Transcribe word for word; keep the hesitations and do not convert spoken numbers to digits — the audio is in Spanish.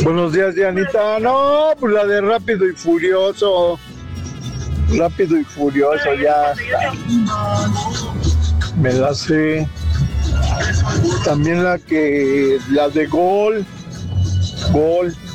Buenos días, Dianita. No, pues la de Rápido y Furioso. Rápido y Furioso, ya está. Me la sé. También la que, la de Gol. Gol.